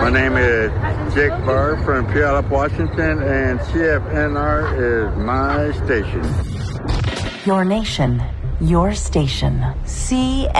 My name is Jake Barr from Puyallup, Washington, and CFNR is my station. Your nation, your station.